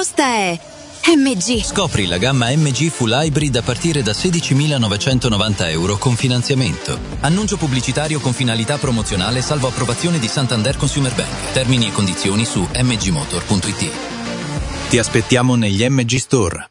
risposta è MG. Scopri la gamma MG Full Hybrid a partire da €16.990 con finanziamento. Annuncio pubblicitario con finalità promozionale salvo approvazione di Santander Consumer Bank. Termini e condizioni su mgmotor.it. Ti aspettiamo negli MG Store.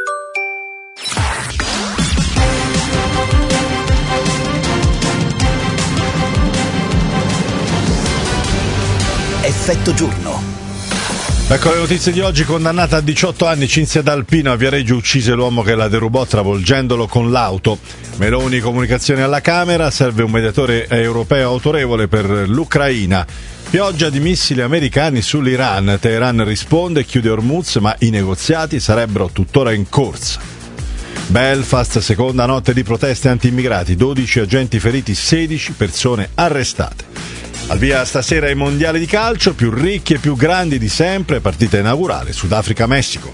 Effetto giorno. Ecco le notizie di oggi. Condannata a 18 anni, Cinzia D'Alpino a Viareggio uccise l'uomo che la derubò travolgendolo con l'auto. Meloni, comunicazione alla Camera, serve un mediatore europeo autorevole per l'Ucraina. Pioggia di missili americani sull'Iran, Teheran risponde, chiude Hormuz, ma i negoziati sarebbero tuttora in corsa. Belfast, seconda notte di proteste anti-immigrati, 12 agenti feriti, 16 persone arrestate. Al via stasera i mondiali di calcio, più ricchi e più grandi di sempre, partita inaugurale Sudafrica-Messico.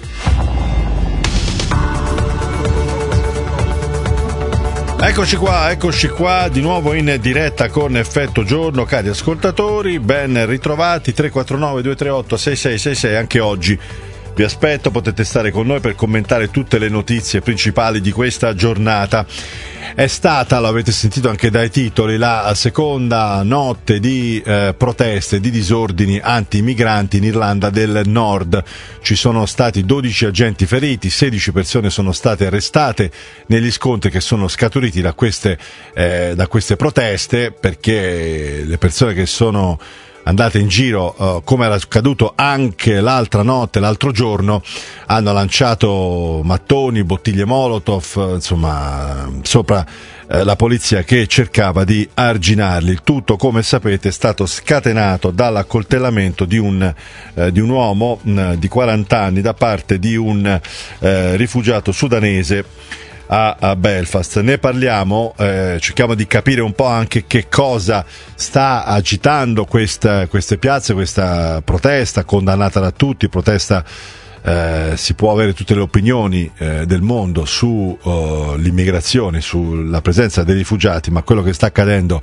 Eccoci qua, di nuovo in diretta con Effetto Giorno, cari ascoltatori, ben ritrovati, 349-238-6666, anche oggi vi aspetto, potete stare con noi per commentare tutte le notizie principali di questa giornata. È stata, lo avete sentito anche dai titoli, la seconda notte di proteste, di disordini anti-migranti in Irlanda del Nord. Ci sono stati 12 agenti feriti, 16 persone sono state arrestate negli scontri che sono scaturiti da queste proteste, perché le persone che sono andate in giro, come era accaduto anche l'altra notte, l'altro giorno, hanno lanciato mattoni, bottiglie Molotov, insomma, sopra la polizia che cercava di arginarli. Il tutto, come sapete, è stato scatenato dall'accoltellamento di un uomo di 40 anni da parte di un rifugiato sudanese a Belfast. Ne parliamo, cerchiamo di capire un po' anche che cosa sta agitando queste piazze, questa protesta condannata da tutti, protesta, si può avere tutte le opinioni del mondo su l'immigrazione, sulla presenza dei rifugiati, ma quello che sta accadendo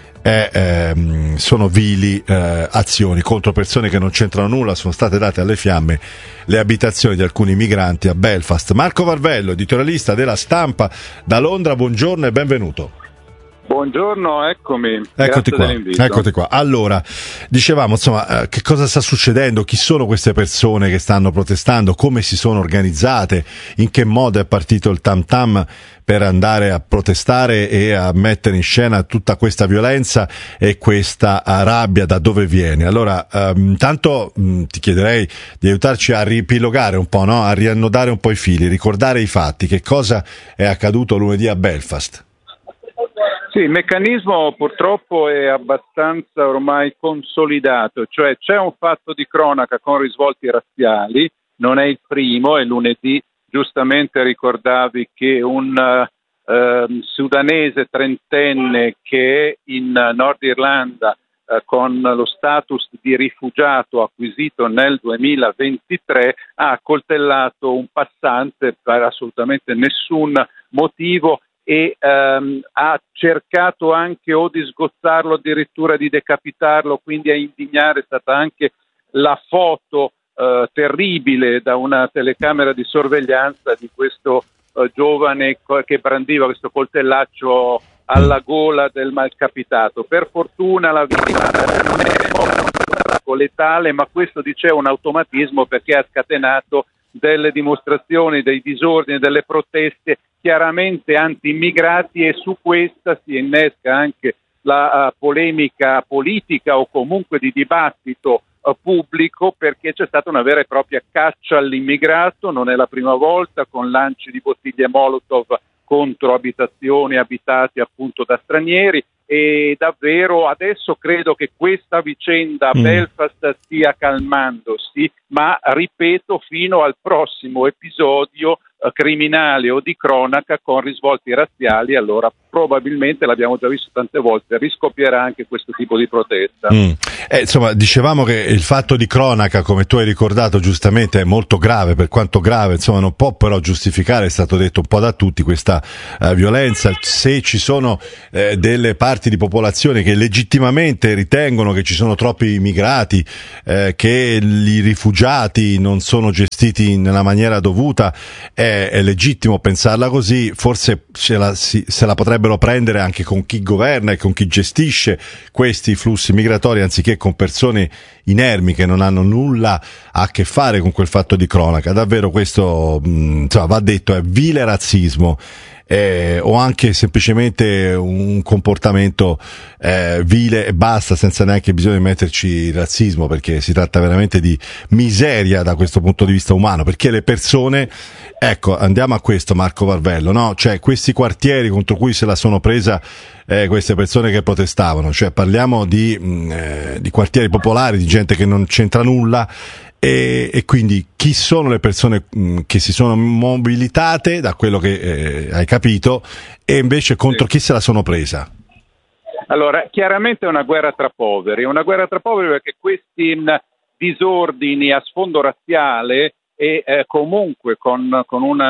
sono vili azioni contro persone che non c'entrano nulla. Sono state date alle fiamme le abitazioni di alcuni migranti a Belfast. Marco Varvello, editorialista della Stampa da Londra, buongiorno e benvenuto. Buongiorno, eccomi. Eccoti qua. Allora, dicevamo, insomma, che cosa sta succedendo? Chi sono queste persone che stanno protestando? Come si sono organizzate? In che modo è partito il tam tam per andare a protestare e a mettere in scena tutta questa violenza e questa rabbia? Da dove viene? Allora, intanto ti chiederei di aiutarci a riepilogare un po', no? A riannodare un po' i fili, ricordare i fatti. Che cosa è accaduto lunedì a Belfast? Sì, il meccanismo purtroppo è abbastanza ormai consolidato, cioè c'è un fatto di cronaca con risvolti razziali, non è il primo, è lunedì, giustamente ricordavi che un sudanese trentenne che è in Nord Irlanda con lo status di rifugiato acquisito nel 2023 ha accoltellato un passante per assolutamente nessun motivo e ha cercato anche o di sgozzarlo, addirittura di decapitarlo, quindi a indignare è stata anche la foto terribile da una telecamera di sorveglianza di questo giovane che brandiva questo coltellaccio alla gola del malcapitato. Per fortuna la vittima non è letale, ma questo dice un automatismo, perché ha scatenato delle dimostrazioni, dei disordini, delle proteste chiaramente anti-immigrati, e su questa si innesca anche la polemica politica o comunque di dibattito pubblico, perché c'è stata una vera e propria caccia all'immigrato. Non è la prima volta, con lanci di bottiglie Molotov contro abitazioni abitate appunto da stranieri, e davvero adesso credo che questa vicenda a Belfast stia calmandosi, ma ripeto, fino al prossimo episodio criminale o di cronaca con risvolti razziali, allora probabilmente, l'abbiamo già visto tante volte, riscoppierà anche questo tipo di protesta. Insomma, dicevamo che il fatto di cronaca, come tu hai ricordato giustamente, è molto grave, per quanto grave, insomma, non può però giustificare, è stato detto un po' da tutti, questa violenza. Se ci sono delle parti di popolazione che legittimamente ritengono che ci sono troppi immigrati, che i rifugiati non sono gestiti gestiti nella maniera dovuta è legittimo pensarla così, forse se la potrebbero prendere anche con chi governa e con chi gestisce questi flussi migratori, anziché con persone inermi che non hanno nulla a che fare con quel fatto di cronaca. Davvero questo va detto, è vile razzismo. O anche semplicemente un comportamento vile e basta, senza neanche bisogno di metterci il razzismo, perché si tratta veramente di miseria da questo punto di vista umano, perché le persone, ecco, andiamo a questo, Marco Varvello, no? Cioè questi quartieri contro cui se la sono presa queste persone che protestavano, cioè parliamo di quartieri popolari, di gente che non c'entra nulla. E quindi chi sono le persone che si sono mobilitate, da quello che hai capito, e invece contro chi se la sono presa? Allora, chiaramente è una guerra tra poveri perché questi disordini a sfondo razziale e comunque con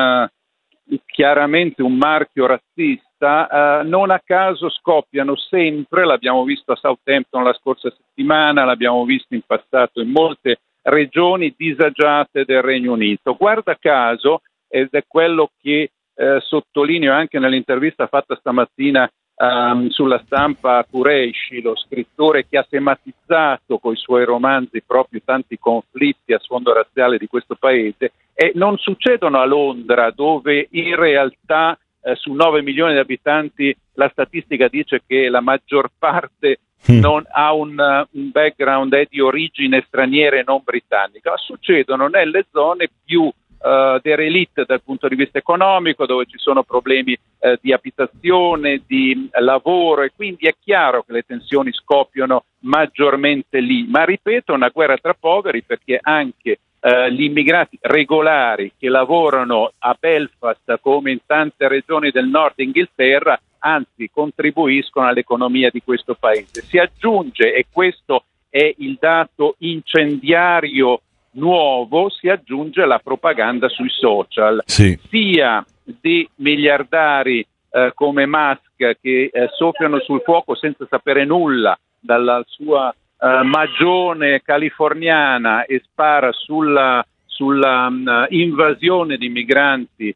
chiaramente un marchio razzista, non a caso scoppiano sempre, l'abbiamo visto a Southampton la scorsa settimana, l'abbiamo visto in passato in molte regioni disagiate del Regno Unito. Guarda caso, ed è quello che sottolineo anche nell'intervista fatta stamattina sulla stampa a Qureshi, lo scrittore che ha tematizzato con i suoi romanzi proprio tanti conflitti a sfondo razziale di questo paese, e non succedono a Londra, dove in realtà su 9 milioni di abitanti la statistica dice che la maggior parte non ha un background, è di origine straniera e non britannica, ma succedono nelle zone più derelitte dal punto di vista economico, dove ci sono problemi di abitazione, di lavoro, e quindi è chiaro che le tensioni scoppiano maggiormente lì. Ma ripeto, è una guerra tra poveri, perché anche gli immigrati regolari che lavorano a Belfast, come in tante regioni del nord Inghilterra, anzi contribuiscono all'economia di questo paese. Si aggiunge, e questo è il dato incendiario nuovo, si aggiunge la propaganda sui social, sì, sia di miliardari come Musk che soffiano sul fuoco senza sapere nulla dalla sua magione californiana e spara sulla invasione di migranti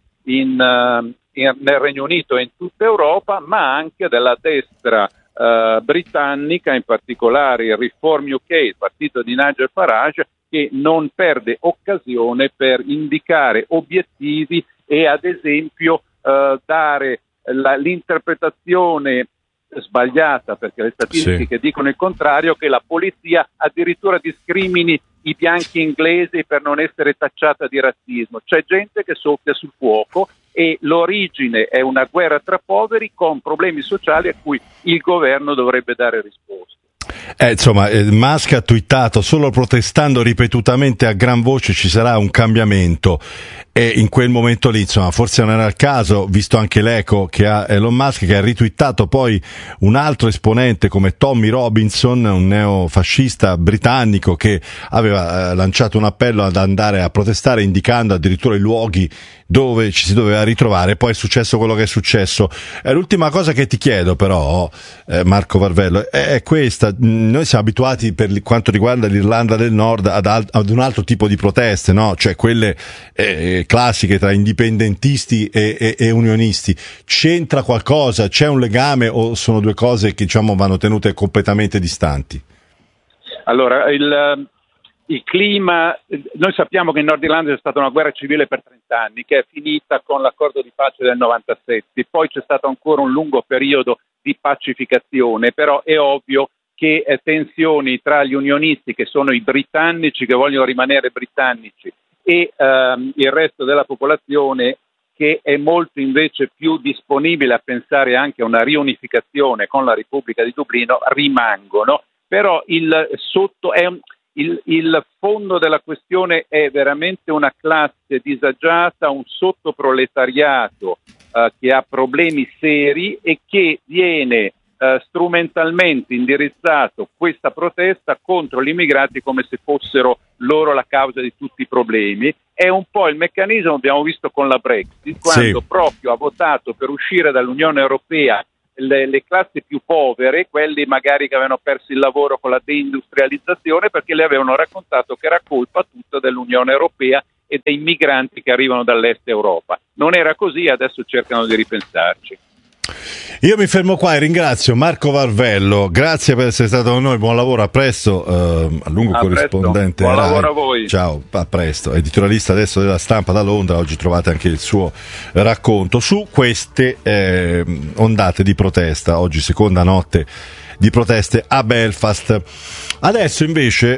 nel Regno Unito e in tutta Europa, ma anche della destra britannica, in particolare il Reform UK, il partito di Nigel Farage, che non perde occasione per indicare obiettivi e ad esempio dare l'interpretazione sbagliata, perché le statistiche dicono il contrario, che la polizia addirittura discrimini i bianchi inglesi per non essere tacciata di razzismo. C'è gente che soffia sul fuoco e l'origine è una guerra tra poveri con problemi sociali a cui il governo dovrebbe dare risposte. Musk ha twittato: solo protestando ripetutamente a gran voce ci sarà un cambiamento, e in quel momento lì, insomma, forse non era il caso, visto anche l'eco che ha Elon Musk, che ha ritwittato poi un altro esponente come Tommy Robinson, un neofascista britannico che aveva lanciato un appello ad andare a protestare, indicando addirittura i luoghi dove ci si doveva ritrovare. Poi è successo quello che è successo. L'ultima cosa che ti chiedo però, Marco Varvello, è questa: noi siamo abituati, per quanto riguarda l'Irlanda del Nord, ad un altro tipo di proteste, no? Cioè quelle classiche tra indipendentisti e unionisti. C'entra qualcosa? C'è un legame, o sono due cose che, diciamo, vanno tenute completamente distanti? Allora, il clima, noi sappiamo che in Nord Irlanda c'è stata una guerra civile per 30 anni che è finita con l'accordo di pace del 97, poi c'è stato ancora un lungo periodo di pacificazione, però è ovvio che tensioni tra gli unionisti, che sono i britannici che vogliono rimanere britannici, e il resto della popolazione, che è molto invece più disponibile a pensare anche a una riunificazione con la Repubblica di Dublino, rimangono. Però il fondo della questione è veramente una classe disagiata, un sottoproletariato che ha problemi seri e che viene strumentalmente indirizzato questa protesta contro gli immigrati come se fossero loro la causa di tutti i problemi. È un po' il meccanismo, abbiamo visto con la Brexit, quando proprio ha votato per uscire dall'Unione Europea le classi più povere, quelli magari che avevano perso il lavoro con la deindustrializzazione, perché le avevano raccontato che era colpa tutta dell'Unione Europea e dei migranti che arrivano dall'est Europa. Non era così, adesso cercano di ripensarci. Io mi fermo qua e ringrazio Marco Varvello, grazie per essere stato con noi, buon lavoro, a presto, a lungo corrispondente. Buon lavoro a voi. Ciao, a presto, editorialista adesso della Stampa da Londra. Oggi trovate anche il suo racconto su queste ondate di protesta, oggi seconda notte di proteste a Belfast. Adesso invece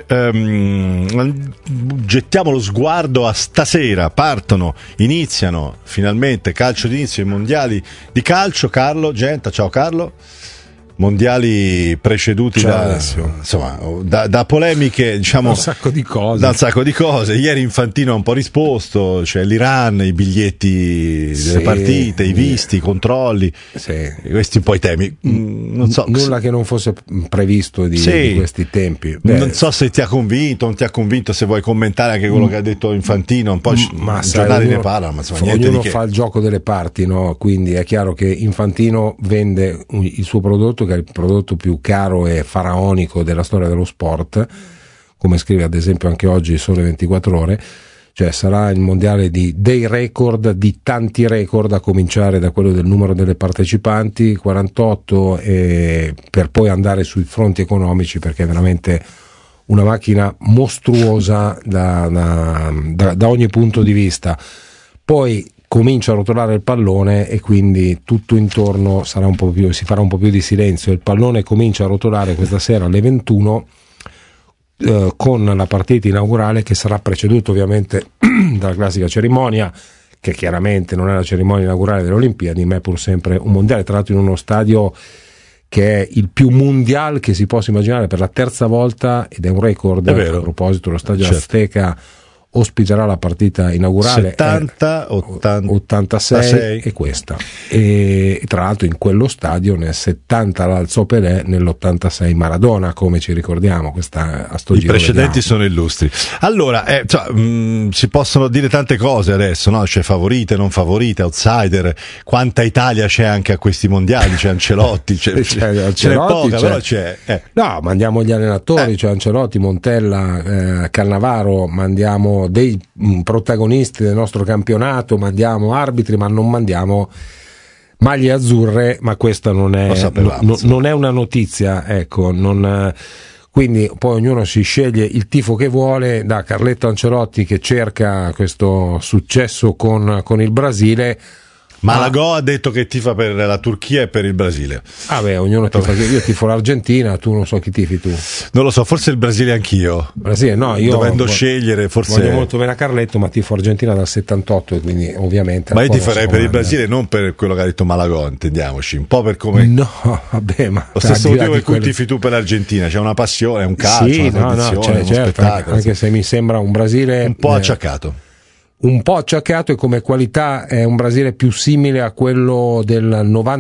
gettiamo lo sguardo a stasera, iniziano finalmente calcio d'inizio, i mondiali di calcio. Carlo Genta, ciao Carlo. Mondiali preceduti da polemiche, diciamo, un sacco di cose. Da un sacco di cose. Ieri Infantino ha un po' risposto, c'è l'Iran, i biglietti delle partite, i visti, i controlli, questi un po' i temi. Non so, nulla che non fosse previsto di questi tempi. Non so se ti ha convinto, non ti ha convinto, se vuoi commentare anche quello che ha detto Infantino, un po' i giornali ne parlano, ma insomma, niente ognuno di che. Fa il gioco delle parti, no? Quindi è chiaro che Infantino vende il suo prodotto, che è il prodotto più caro e faraonico della storia dello sport, come scrive ad esempio anche oggi il Sole 24 Ore, cioè sarà il mondiale dei record, di tanti record, a cominciare da quello del numero delle partecipanti, 48, per poi andare sui fronti economici, perché è veramente una macchina mostruosa da ogni punto di vista. Poi comincia a rotolare il pallone e quindi tutto intorno si farà un po' più di silenzio. Il pallone comincia a rotolare questa sera alle 21 con la partita inaugurale, che sarà preceduta ovviamente dalla classica cerimonia, che chiaramente non è la cerimonia inaugurale delle Olimpiadi, ma è pur sempre un mondiale, tra l'altro in uno stadio che è il più mondiale che si possa immaginare, per la terza volta, ed è un record. A proposito, lo stadio Azteca ospiterà la partita inaugurale 86 e questa, e tra l'altro in quello stadio nel 70 l'alzò Pelé, nell'86 Maradona, come ci ricordiamo. I precedenti sono illustri. Allora si possono dire tante cose adesso, no? C'è favorite, non favorite, outsider, quanta Italia c'è anche a questi mondiali, c'è Ancelotti, ce n'è poca, però c'è. No, mandiamo gli allenatori, c'è Ancelotti, Montella, Cannavaro, mandiamo dei protagonisti del nostro campionato, mandiamo arbitri, ma non mandiamo maglie azzurre. Ma questa non è una notizia, ecco, quindi poi ognuno si sceglie il tifo che vuole, da Carletto Ancelotti che cerca questo successo con il Brasile. Malagò ha detto che tifa per la Turchia e per il Brasile. Ognuno tifa. Io tifo l'Argentina, tu non so chi tifi tu. Non lo so, forse il Brasile anch'io. Brasile, no, io dovendo scegliere, forse. Voglio molto bene a Carletto, ma tifo Argentina dal 78, e quindi ovviamente. Ma io tiferei per il Brasile, non per quello che ha detto Malagò, intendiamoci, un po' per come. No, vabbè, ma lo stesso motivo per cui tifi tu per l'Argentina, c'è una passione, un calcio, una tradizione, uno spettacolo. Anche se mi sembra un Brasile un po' acciaccato. Un po' acciaccato, e come qualità è un Brasile più simile a quello del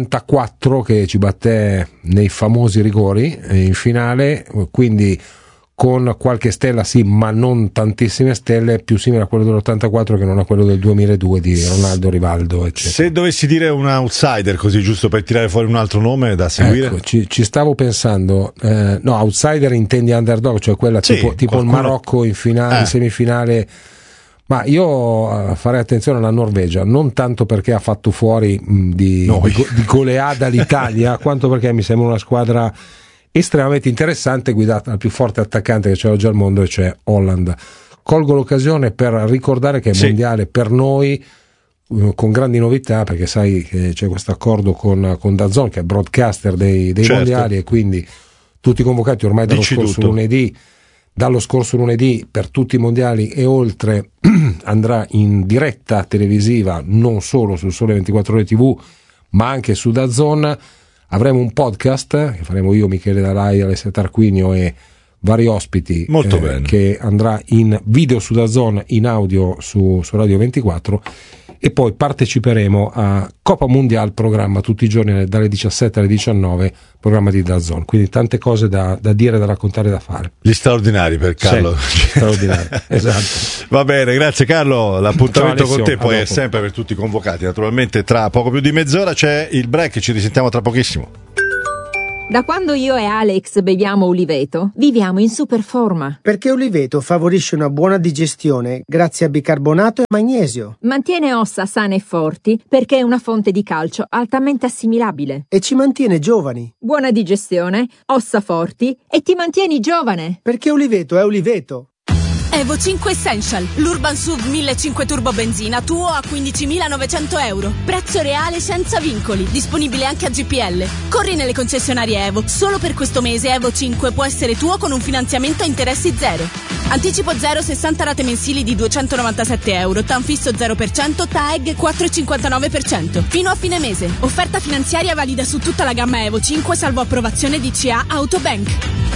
94 che ci batté nei famosi rigori in finale, quindi con qualche stella sì, ma non tantissime stelle, più simile a quello dell'84 che non a quello del 2002 di Ronaldo, Rivaldo, eccetera. Se dovessi dire un outsider, così giusto per tirare fuori un altro nome da seguire, ecco, ci stavo pensando. No, outsider intendi underdog, cioè quella tipo il Marocco in finale, in semifinale. Ma io farei attenzione alla Norvegia, non tanto perché ha fatto fuori di goleada l'Italia, quanto perché mi sembra una squadra estremamente interessante, guidata dal più forte attaccante che c'è oggi al mondo, e cioè Holland. Colgo l'occasione per ricordare che è mondiale per noi, con grandi novità, perché sai che c'è questo accordo con DAZN, che è broadcaster dei mondiali, e quindi tutti convocati ormai dallo scorso lunedì per tutti i mondiali e oltre andrà in diretta televisiva, non solo sul Sole 24 Ore TV, ma anche su DAZN. Avremo un podcast che faremo io, Michele Dalai, Alessia Tarquinio e vari ospiti, molto bene, che andrà in video su DAZN, in audio su Radio 24, e poi parteciperemo a Coppa Mondiale, programma tutti i giorni dalle 17 alle 19, programma di DAZN. Quindi tante cose da dire, da raccontare, da fare. Gli straordinari per Carlo. Sì, straordinari, esatto. Va bene, grazie Carlo, l'appuntamento con te poi è sempre per tutti convocati. Naturalmente tra poco più di mezz'ora c'è il break, ci risentiamo tra pochissimo. Da quando io e Alex beviamo Uliveto, viviamo in super forma. Perché Uliveto favorisce una buona digestione grazie a bicarbonato e magnesio. Mantiene ossa sane e forti perché è una fonte di calcio altamente assimilabile. E ci mantiene giovani. Buona digestione, ossa forti e ti mantieni giovane. Perché Uliveto è Uliveto. Evo 5 Essential, l'Urban SUV 1500 turbo benzina, tuo a 15.900 euro. Prezzo reale senza vincoli, disponibile anche a GPL. Corri nelle concessionarie Evo, solo per questo mese Evo 5 può essere tuo con un finanziamento a interessi zero. Anticipo 0, 60 rate mensili di 297 euro, TAN fisso 0%, TAEG 4,59%. Fino a fine mese. Offerta finanziaria valida su tutta la gamma Evo 5, salvo approvazione DCA Autobank.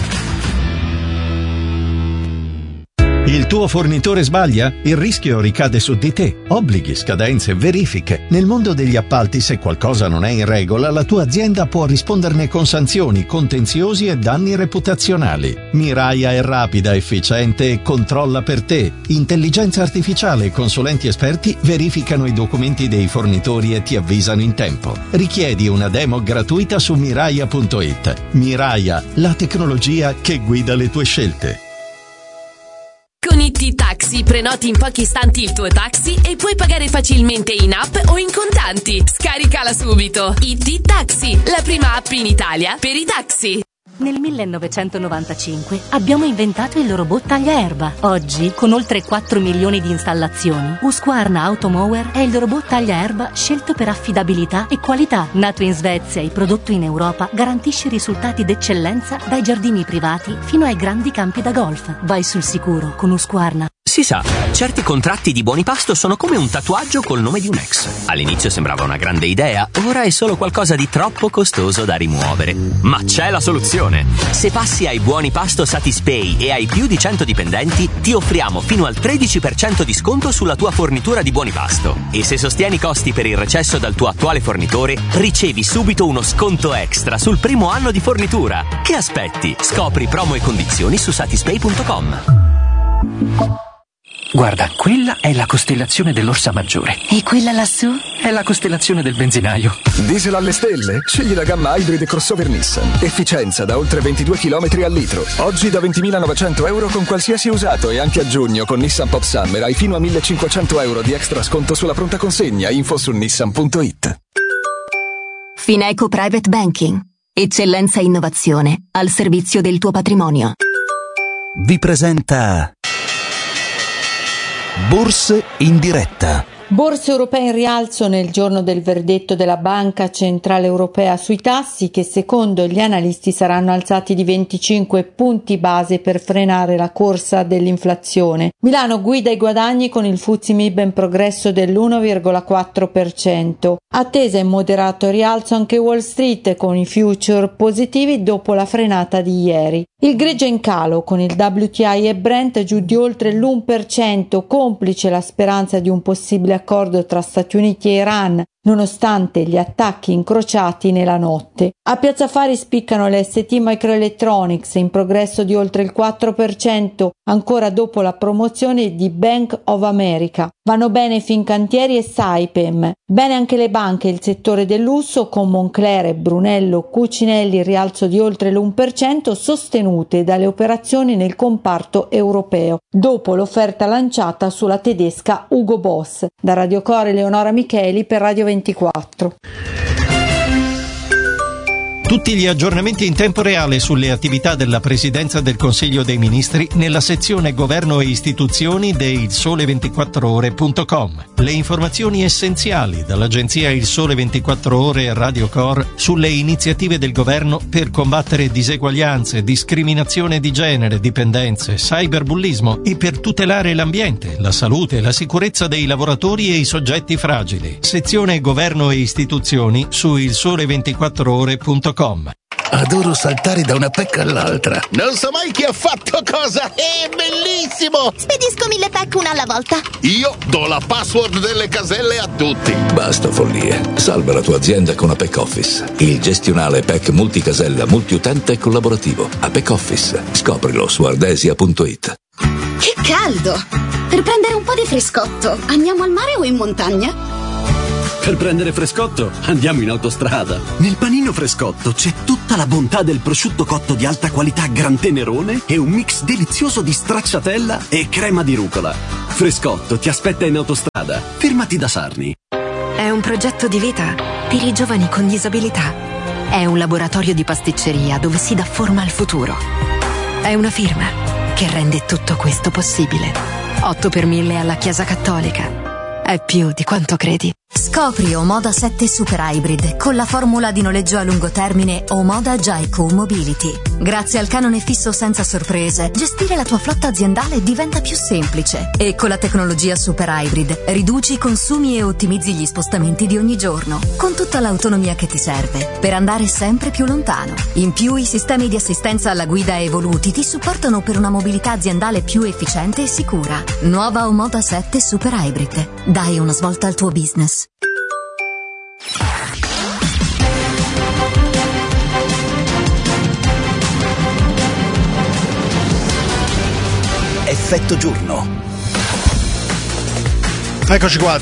Il tuo fornitore sbaglia? Il rischio ricade su di te. Obblighi, scadenze, verifiche. Nel mondo degli appalti, se qualcosa non è in regola, la tua azienda può risponderne con sanzioni, contenziosi e danni reputazionali. Miraia è rapida, efficiente e controlla per te. Intelligenza artificiale e consulenti esperti verificano i documenti dei fornitori e ti avvisano in tempo. Richiedi una demo gratuita su Miraia.it. Miraia, la tecnologia che guida le tue scelte. Con IT Taxi prenoti in pochi istanti il tuo taxi e puoi pagare facilmente in app o in contanti. Scaricala subito. IT Taxi, la prima app in Italia per i taxi. Nel 1995 abbiamo inventato il robot tagliaerba. Oggi, con oltre 4 milioni di installazioni, Husqvarna Automower è il robot tagliaerba scelto per affidabilità e qualità. Nato in Svezia e prodotto in Europa, garantisce risultati d'eccellenza dai giardini privati fino ai grandi campi da golf. Vai sul sicuro con Husqvarna. Si sa, certi contratti di buoni pasto sono come un tatuaggio col nome di un ex. All'inizio sembrava una grande idea, ora è solo qualcosa di troppo costoso da rimuovere. Ma c'è la soluzione! Se passi ai buoni pasto Satispay e hai più di 100 dipendenti, ti offriamo fino al 13% di sconto sulla tua fornitura di buoni pasto. E se sostieni i costi per il recesso dal tuo attuale fornitore, ricevi subito uno sconto extra sul primo anno di fornitura. Che aspetti? Scopri promo e condizioni su satispay.com. Guarda, quella è la costellazione dell'Orsa Maggiore. E quella lassù? È la costellazione del benzinaio. Diesel alle stelle? Scegli la gamma Hybrid crossover Nissan. Efficienza da oltre 22 km al litro. Oggi da 20.900 euro con qualsiasi usato e anche a giugno con Nissan Pop Summer hai fino a 1.500 euro di extra sconto sulla pronta consegna. Info su nissan.it. Fineco Private Banking. Eccellenza e innovazione al servizio del tuo patrimonio. Vi presenta Borse in diretta. Borse europee in rialzo nel giorno del verdetto della Banca Centrale Europea sui tassi, che secondo gli analisti saranno alzati di 25 punti base per frenare la corsa dell'inflazione. Milano guida i guadagni con il FTSE MIB in progresso dell'1,4%. Attesa in moderato rialzo anche Wall Street con i future positivi dopo la frenata di ieri. Il greggio in calo con il WTI e Brent giù di oltre l'1%, complice la speranza di un possibile accordo tra Stati Uniti e Iran, nonostante gli attacchi incrociati nella notte. A Piazza Affari spiccano le ST Microelectronics in progresso di oltre il 4%, ancora dopo la promozione di Bank of America. Vanno bene Fincantieri e Saipem. Bene anche le banche e il settore del lusso, con Moncler, Brunello, Cucinelli in rialzo di oltre l'1%, sostenute dalle operazioni nel comparto europeo, dopo l'offerta lanciata sulla tedesca Hugo Boss. Da Radio Core Eleonora Micheli per Radio 24. Tutti gli aggiornamenti in tempo reale sulle attività della Presidenza del Consiglio dei Ministri nella sezione Governo e Istituzioni di ilsole24ore.com. Le informazioni essenziali dall'agenzia Il Sole 24 Ore e Radio Core sulle iniziative del governo per combattere diseguaglianze, discriminazione di genere, dipendenze, cyberbullismo e per tutelare l'ambiente, la salute e la sicurezza dei lavoratori e i soggetti fragili. Sezione Governo e Istituzioni su ilsole24ore.com. Adoro saltare da una PEC all'altra. Non so mai chi ha fatto cosa. È bellissimo. Spedisco 1000 PEC una alla volta. Io do la password delle caselle a tutti. Basta follie. Salva la tua azienda con Apec Office. Il gestionale PEC multicasella, multiutente e collaborativo. Apec Office. Scoprilo su ardesia.it. Che caldo! Per prendere un po' di frescotto, andiamo al mare o in montagna? Per prendere Frescotto andiamo in autostrada. Nel panino Frescotto c'è tutta la bontà del prosciutto cotto di alta qualità Gran Tenerone e un mix delizioso di stracciatella e crema di rucola. Frescotto ti aspetta in autostrada. Fermati da Sarni. È un progetto di vita per i giovani con disabilità. È un laboratorio di pasticceria dove si dà forma al futuro. È una firma che rende tutto questo possibile. 8 per 1000 alla Chiesa Cattolica. È più di quanto credi. Scopri Omoda 7 Super Hybrid con la formula di noleggio a lungo termine Omoda Jaico Mobility. Grazie al canone fisso senza sorprese, gestire la tua flotta aziendale diventa più semplice. E con la tecnologia Super Hybrid riduci i consumi e ottimizzi gli spostamenti di ogni giorno, con tutta l'autonomia che ti serve per andare sempre più lontano. In più, i sistemi di assistenza alla guida evoluti ti supportano per una mobilità aziendale più efficiente e sicura. Nuova Omoda 7 Super Hybrid. Dai una svolta al tuo business. Effetto giorno. Eccoci qua,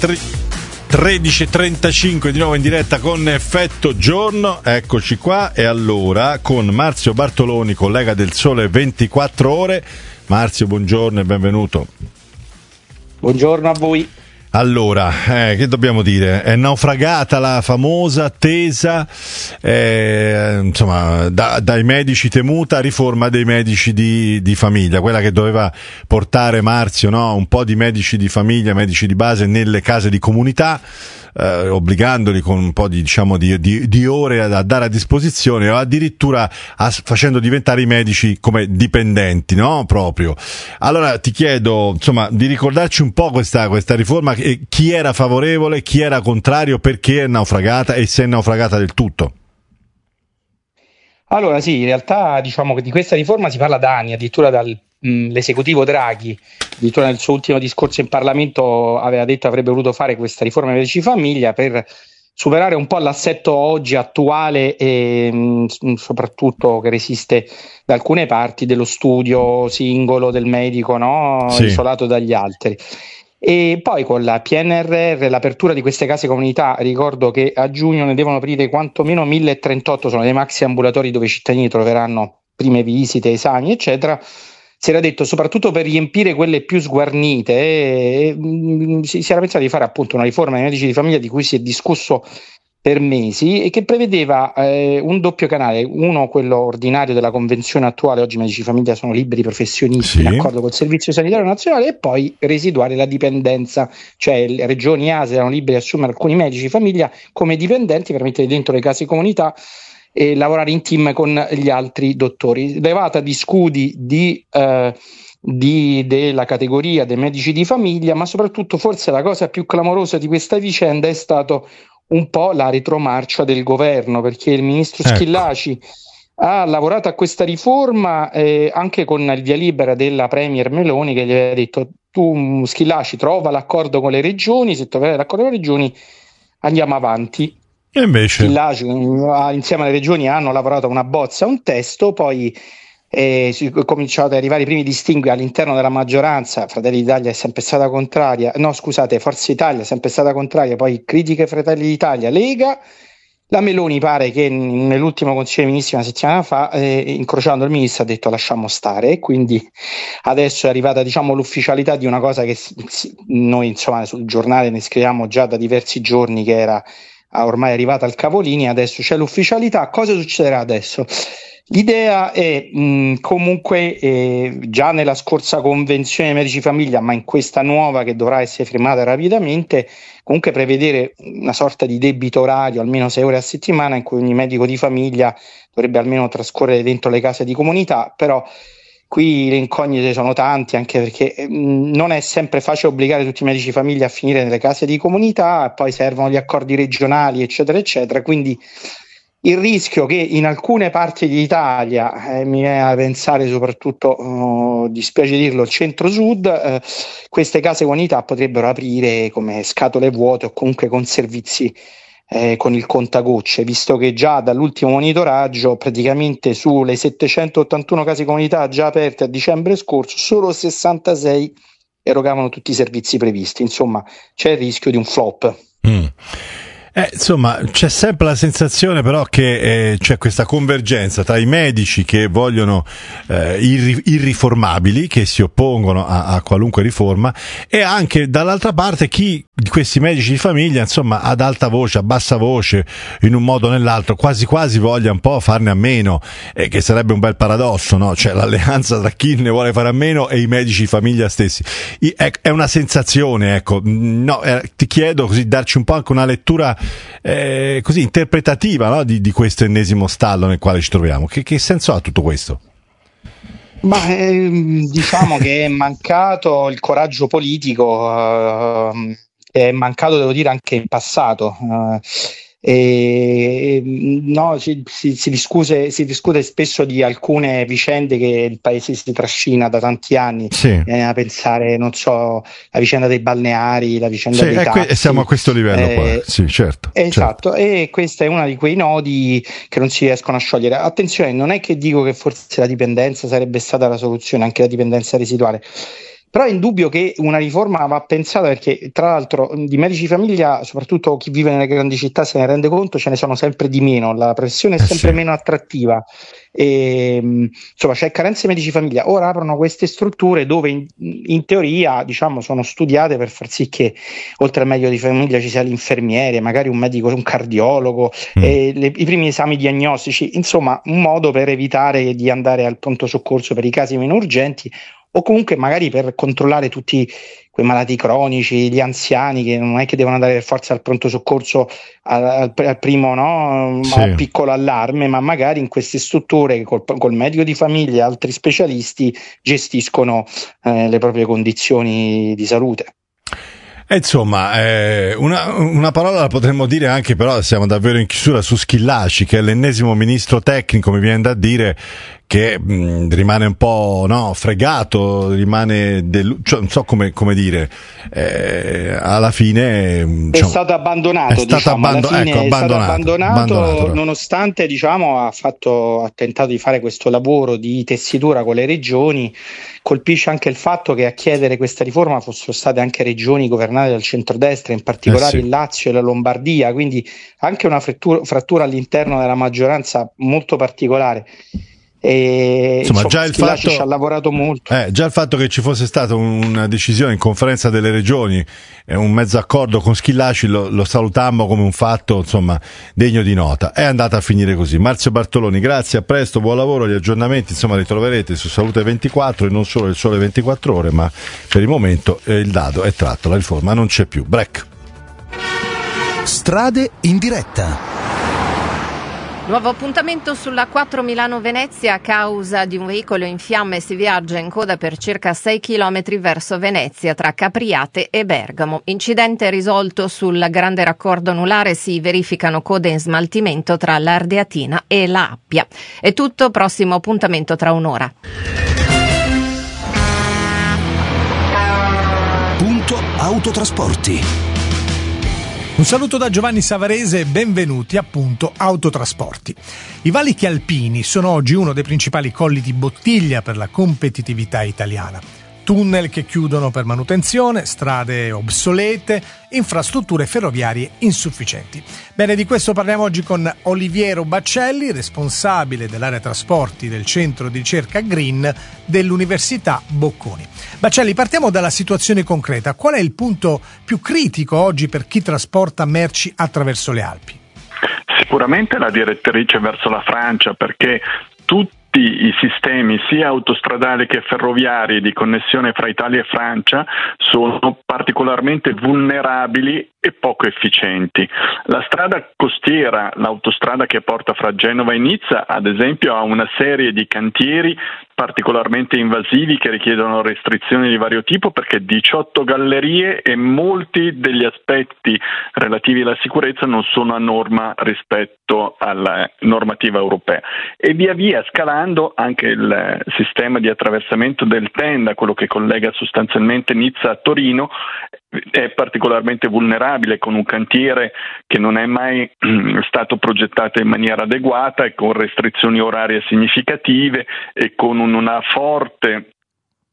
13.35 di nuovo in diretta con Effetto Giorno. Eccoci qua, e allora con Marzio Bartoloni, collega del Sole 24 Ore. Marzio, buongiorno e benvenuto. Buongiorno a voi. Allora, che dobbiamo dire? È naufragata la famosa attesa, insomma, dai medici temuta riforma dei medici di famiglia, quella che doveva portare, Marzio, no? Un po' di medici di famiglia, medici di base nelle case di comunità, obbligandoli con un po' di ore a dare a disposizione, o addirittura facendo diventare i medici come dipendenti, no? Proprio. Allora ti chiedo, insomma, di ricordarci un po' questa riforma, chi era favorevole, chi era contrario, perché è naufragata e se è naufragata del tutto. Allora sì, in realtà diciamo che di questa riforma si parla da anni, addirittura l'esecutivo Draghi, addirittura nel suo ultimo discorso in Parlamento aveva detto che avrebbe voluto fare questa riforma dei medici di famiglia per superare un po' l'assetto oggi attuale e soprattutto che resiste da alcune parti dello studio singolo del medico, no? Sì. Isolato dagli altri. E poi con la PNRR, l'apertura di queste case comunità, ricordo che a giugno ne devono aprire quantomeno 1038, sono dei maxi ambulatori dove i cittadini troveranno prime visite, esami eccetera. Si era detto soprattutto per riempire quelle più sguarnite, si era pensato di fare appunto una riforma dei medici di famiglia di cui si è discusso per mesi e che prevedeva un doppio canale, uno quello ordinario della convenzione attuale, oggi i medici di famiglia sono liberi professionisti, sì, in accordo col Servizio Sanitario Nazionale, e poi residuare la dipendenza, cioè le regioni e ASL erano liberi di assumere alcuni medici di famiglia come dipendenti per mettere dentro le case comunità e lavorare in team con gli altri dottori. Levata di scudi della categoria dei medici di famiglia, ma soprattutto forse la cosa più clamorosa di questa vicenda è stato un po' la retromarcia del governo, perché il ministro Schillaci ha lavorato a questa riforma anche con il via libera della Premier Meloni, che gli aveva detto: tu Schillaci trova l'accordo con le regioni, se troverai l'accordo con le regioni andiamo avanti. E invece Schillaci insieme alle regioni hanno lavorato a una bozza, un testo, poi cominciato ad arrivare i primi distinguo all'interno della maggioranza. Fratelli d'Italia è sempre stata contraria, Forza Italia è sempre stata contraria, poi critiche Fratelli d'Italia, Lega. La Meloni pare che nell'ultimo Consiglio dei Ministri una settimana fa, incrociando il ministro, ha detto lasciamo stare, e quindi adesso è arrivata l'ufficialità di una cosa che noi insomma sul giornale ne scriviamo già da diversi giorni, che era ormai arrivata al cavolini, adesso c'è l'ufficialità. Cosa succederà adesso? L'idea è comunque già nella scorsa convenzione dei medici di famiglia, ma in questa nuova che dovrà essere firmata rapidamente, comunque prevedere una sorta di debito orario, almeno 6 ore a settimana, in cui ogni medico di famiglia dovrebbe almeno trascorrere dentro le case di comunità. Però qui le incognite sono tanti, anche perché non è sempre facile obbligare tutti i medici di famiglia a finire nelle case di comunità, poi servono gli accordi regionali eccetera eccetera, quindi il rischio che in alcune parti d'Italia, mi viene a pensare soprattutto, dispiace dirlo, il centro-sud, queste case comunità potrebbero aprire come scatole vuote o comunque con servizi con il contagocce, visto che già dall'ultimo monitoraggio praticamente sulle 781 case comunità già aperte a dicembre scorso solo 66 erogavano tutti i servizi previsti. Insomma, c'è il rischio di un flop. Insomma, c'è sempre la sensazione però che c'è questa convergenza tra i medici che vogliono irriformabili, che si oppongono a qualunque riforma, e anche dall'altra parte chi di questi medici di famiglia, insomma, ad alta voce, a bassa voce, in un modo o nell'altro, quasi quasi voglia un po' farne a meno, che sarebbe un bel paradosso, no? Cioè l'alleanza tra chi ne vuole fare a meno e i medici di famiglia stessi. È una sensazione, ecco. No, ti chiedo così, darci un po' anche una lettura così interpretativa, no? di questo ennesimo stallo nel quale ci troviamo. Che senso ha tutto questo? Diciamo che è mancato il coraggio politico, è mancato, devo dire, anche in passato. No, si discute spesso di alcune vicende che il paese si trascina da tanti anni. Sì. A pensare, non so, la vicenda dei balneari, la vicenda dei taxi. Siamo a questo livello qua. Sì, certo. Esatto, certo. E questo è uno di quei nodi che non si riescono a sciogliere. Attenzione, non è che dico che forse la dipendenza sarebbe stata la soluzione, anche la dipendenza residuale. Però è indubbio che una riforma va pensata, perché tra l'altro di medici di famiglia, soprattutto chi vive nelle grandi città se ne rende conto, ce ne sono sempre di meno, la professione è sempre meno attrattiva, insomma c'è carenza di medici di famiglia. Ora aprono queste strutture dove in teoria, diciamo, sono studiate per far sì che oltre al medico di famiglia ci sia l'infermiere, magari un medico, un cardiologo, i primi esami diagnostici, insomma un modo per evitare di andare al pronto soccorso per i casi meno urgenti, o comunque magari per controllare tutti quei malati cronici, gli anziani, che non è che devono andare per forza al pronto soccorso al primo, no? Al piccolo allarme, ma magari in queste strutture col medico di famiglia e altri specialisti gestiscono le proprie condizioni di salute. Insomma, una parola la potremmo dire anche, però siamo davvero in chiusura, su Schillaci, che è l'ennesimo ministro tecnico, mi viene da dire, che rimane un po' fregato, rimane cioè, non so come dire, alla fine è stato abbandonato, è stato abbandonato, nonostante, diciamo, ha tentato di fare questo lavoro di tessitura con le regioni. Colpisce anche il fatto che a chiedere questa riforma fossero state anche regioni governate dal centrodestra, in particolare il Lazio e la Lombardia, quindi anche una frattura all'interno della maggioranza molto particolare. Insomma, già il fatto ci ha lavorato molto. Già il fatto che ci fosse stata una decisione in conferenza delle regioni, un mezzo accordo con Schillaci, lo salutammo come un fatto, insomma, degno di nota. È andata a finire così. Marzio Bartoloni, grazie, a presto, buon lavoro. Gli aggiornamenti, insomma, li troverete su Salute 24 e non solo il Sole 24 Ore, ma per il momento il dado è tratto, la riforma non c'è più. Break. Strade in diretta. Nuovo appuntamento sulla 4 Milano-Venezia. A causa di un veicolo in fiamme si viaggia in coda per circa 6 km verso Venezia tra Capriate e Bergamo. Incidente risolto sul grande raccordo anulare, si verificano code in smaltimento tra l'Ardeatina e la Appia. È tutto, prossimo appuntamento tra un'ora. Punto Autotrasporti. Un saluto da Giovanni Savarese e benvenuti a Punto Autotrasporti. I valichi alpini sono oggi uno dei principali colli di bottiglia per la competitività italiana. Tunnel che chiudono per manutenzione, strade obsolete, infrastrutture ferroviarie insufficienti. Bene, di questo parliamo oggi con Oliviero Baccelli, responsabile dell'area trasporti del centro di ricerca Green dell'Università Bocconi. Baccelli, partiamo dalla situazione concreta. Qual è il punto più critico oggi per chi trasporta merci attraverso le Alpi? Sicuramente la direttrice verso la Francia, perché tutti i sistemi sia autostradali che ferroviari di connessione fra Italia e Francia sono particolarmente vulnerabili e poco efficienti. La strada costiera, l'autostrada che porta fra Genova e Nizza, ad esempio, ha una serie di cantieri particolarmente invasivi che richiedono restrizioni di vario tipo, perché 18 gallerie e molti degli aspetti relativi alla sicurezza non sono a norma rispetto alla normativa europea. E via via scalando anche il sistema di attraversamento del Tenda, quello che collega sostanzialmente Nizza a Torino, è particolarmente vulnerabile, con un cantiere che non è mai stato progettato in maniera adeguata e con restrizioni orarie significative e con una forte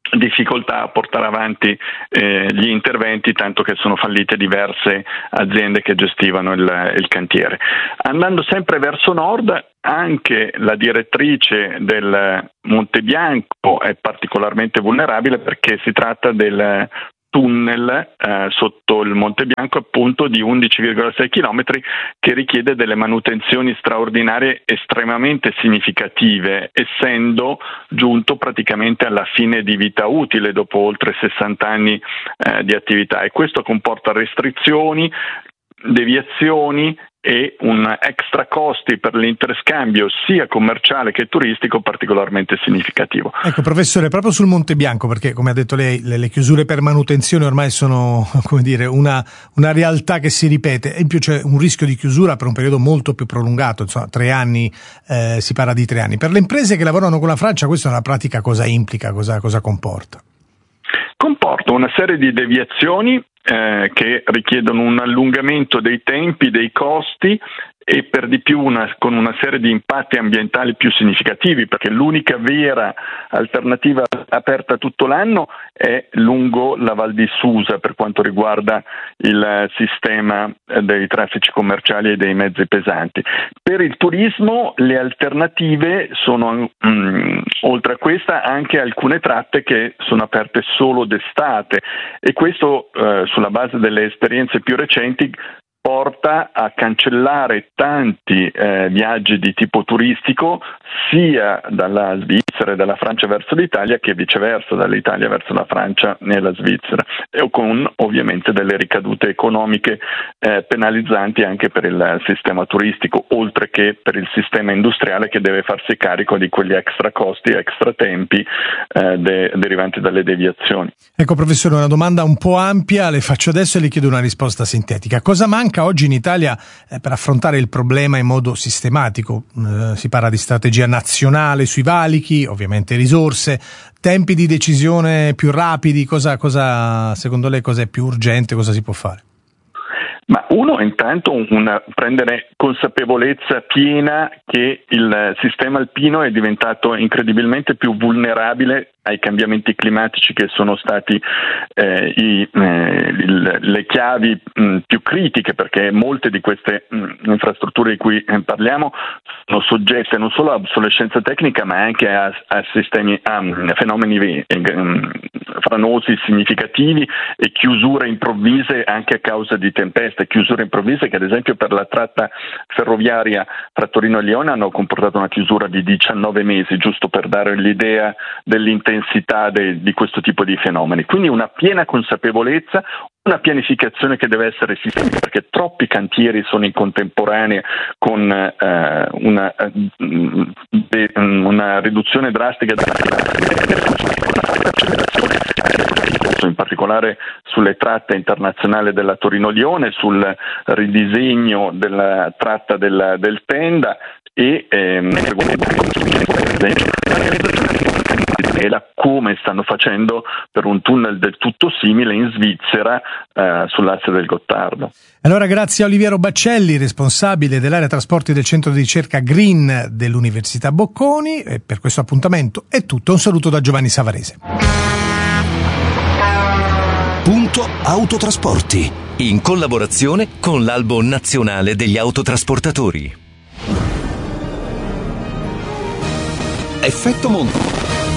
difficoltà a portare avanti gli interventi, tanto che sono fallite diverse aziende che gestivano il cantiere. Andando sempre verso nord, anche la direttrice del Monte Bianco è particolarmente vulnerabile, perché si tratta del tunnel sotto il Monte Bianco, appunto, di 11,6 km, che richiede delle manutenzioni straordinarie estremamente significative, essendo giunto praticamente alla fine di vita utile dopo oltre 60 anni di attività, e questo comporta restrizioni, deviazioni e un extra costi per l'interscambio sia commerciale che turistico particolarmente significativo. Ecco, professore, proprio sul Monte Bianco, perché come ha detto lei le chiusure per manutenzione ormai sono, come dire, una realtà che si ripete, e in più c'è un rischio di chiusura per un periodo molto più prolungato, insomma 3 anni, si parla di 3 anni. Per le imprese che lavorano con la Francia, questo nella pratica cosa implica, cosa comporta? Comporta una serie di deviazioni che richiedono un allungamento dei tempi, dei costi, e per di più con una serie di impatti ambientali più significativi, perché l'unica vera alternativa aperta tutto l'anno è lungo la Val di Susa per quanto riguarda il sistema dei traffici commerciali e dei mezzi pesanti. Per il turismo le alternative sono, oltre a questa, anche alcune tratte che sono aperte solo d'estate, e questo sulla base delle esperienze più recenti porta a cancellare tanti viaggi di tipo turistico, sia dalla Svizzera e dalla Francia verso l'Italia, che viceversa dall'Italia verso la Francia e la Svizzera, e con ovviamente delle ricadute economiche penalizzanti anche per il sistema turistico, oltre che per il sistema industriale, che deve farsi carico di quegli extra costi e extra tempi derivanti dalle deviazioni. Ecco, professore, una domanda un po' ampia le faccio adesso e le chiedo una risposta sintetica. Cosa manca oggi in Italia per affrontare il problema in modo sistematico? Si parla di strategia nazionale sui valichi, ovviamente risorse, tempi di decisione più rapidi. Cosa secondo lei cosa è più urgente, cosa si può fare? Ma uno, intanto, prendere consapevolezza piena che il sistema alpino è diventato incredibilmente più vulnerabile ai cambiamenti climatici, che sono stati le chiavi più critiche, perché molte di queste infrastrutture di cui parliamo sono soggette non solo a obsolescenza tecnica, ma anche a fenomeni franosi significativi e chiusure improvvise anche a causa di tempeste, chiusure improvvise che ad esempio per la tratta ferroviaria tra Torino e Lione hanno comportato una chiusura di 19 mesi, giusto per dare l'idea dell'intensità di questo tipo di fenomeni. Quindi una piena consapevolezza, una pianificazione che deve essere sistemica, perché troppi cantieri sono in contemporanea, con una riduzione drastica in particolare sulle tratte internazionali della Torino-Lione, sul ridisegno della tratta del Tenda e come stanno facendo per un tunnel del tutto simile in Svizzera sull'asse del Gottardo. Allora, grazie a Oliviero Baccelli, responsabile dell'area trasporti del centro di ricerca Green dell'Università Bocconi, e per questo appuntamento è tutto. Un saluto da Giovanni Savarese. Punto Autotrasporti, in collaborazione con l'Albo Nazionale degli Autotrasportatori. Effetto Monti.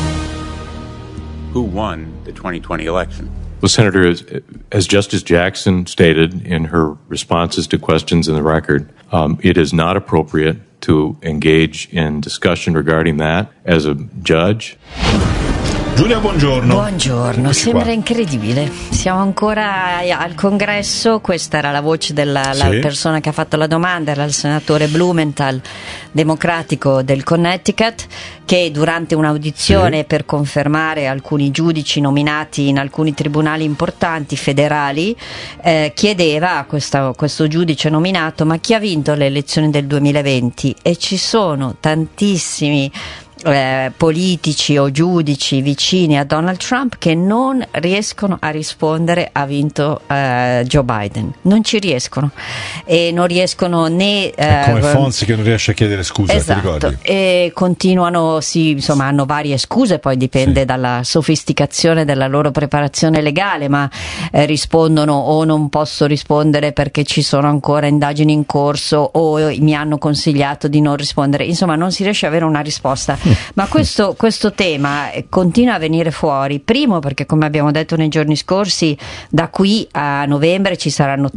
Who won the 2020 election? Well, Senator, as Justice Jackson stated in her responses to questions in the record, it is not appropriate to engage in discussion regarding that as a judge. Giulia, buongiorno. Buongiorno, sembra incredibile. Siamo ancora al congresso, questa era la voce della persona che ha fatto la domanda, era il senatore Blumenthal, democratico del Connecticut, che durante un'audizione per confermare alcuni giudici nominati in alcuni tribunali importanti federali chiedeva a questo giudice nominato: ma chi ha vinto le elezioni del 2020? E ci sono tantissimi politici o giudici vicini a Donald Trump che non riescono a rispondere ha vinto Joe Biden, non ci riescono, e non riescono né come Fonzi che non riesce a chiedere scusa, esatto, ti ricordi? E continuano, insomma hanno varie scuse, poi dipende dalla sofisticazione della loro preparazione legale, ma rispondono o non posso rispondere perché ci sono ancora indagini in corso, o mi hanno consigliato di non rispondere, insomma non si riesce ad avere una risposta. Ma questo tema continua a venire fuori, primo perché, come abbiamo detto nei giorni scorsi, da qui a novembre ci saranno